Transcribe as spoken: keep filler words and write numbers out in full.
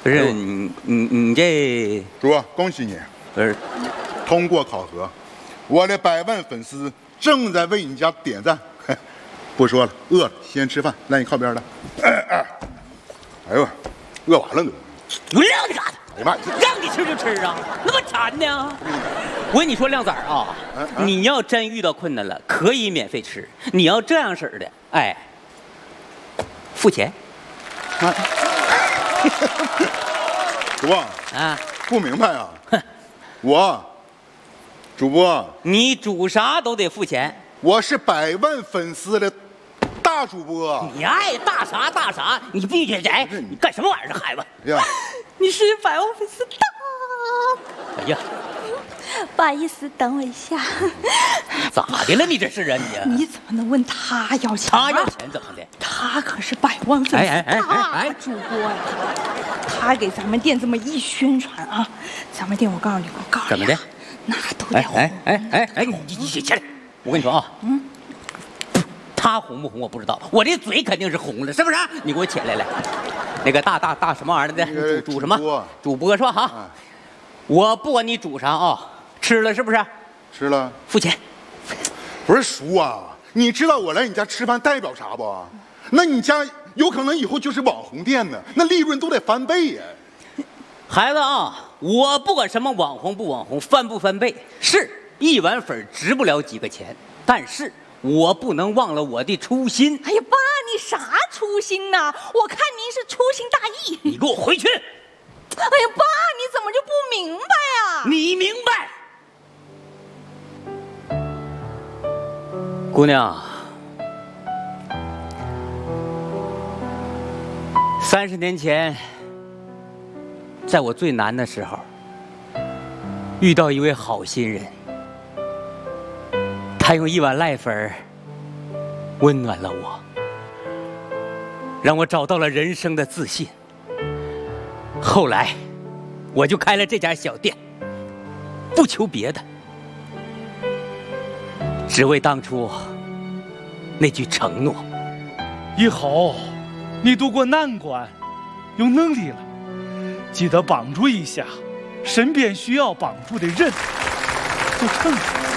不是你你你这主，恭喜你， 不是通过考核，我的百万粉丝正在为你家点赞。不说了，饿了，先吃饭。来，你靠边来。哎哎，哎呦，饿完了都。 不让你干！ 哎呀妈呀， 让你吃就吃啊，那么馋呢？我跟你说，靓仔啊，你要真遇到困难了，可以免费吃。你要这样式儿的，哎，付钱。 啊，主播啊， 不明白啊？我主播， 你煮啥都得付钱。 我是百万粉丝的大主播。 你爱大啥大啥，你闭嘴！哎，你干什么玩意儿，这孩子？ 呀， 你是百万粉丝大。 哎呀， 不好意思，等我一下。 咋的了？你这是啊你？ 你怎么能问他要钱？ 他要钱怎么的？ 他可是百万粉丝哎哎哎哎哎大主播呀！他给咱们店这么一宣传啊，咱们店我告诉你，我告诉你， 怎么的？ 那都得红。 哎哎哎哎哎，你你你起来！我跟你说啊，嗯，他红不红我不知道，我这嘴肯定是红了，是不是？你给我起来来，那个大大大什么玩意儿的？ 那个煮煮什么主播？ 主播是吧？哈， 啊我不管你煮啥啊，吃了是不是？ 吃了。 付钱。 不是叔啊，你知道我来你家吃饭代表啥不？那你家有可能以后就是网红店呢，那利润都得翻倍呀。 孩子啊，我不管什么网红不网红，翻不翻倍，是一碗粉值不了几个钱，但是我不能忘了我的初心。 哎呀，爸，你啥初心呐？我看您是粗心大意。 你给我回去！ 哎呀，爸，你怎么就不明白啊？ 你明白？姑娘，三十年前，在我最难的时候，遇到一位好心人，他用一碗濑粉温暖了我，让我找到了人生的自信。后来，我就开了这家小店，不求别的，只为当初那句承诺。 以后你渡过难关，有能力了，记得帮助一下身边需要帮助的人，就成了。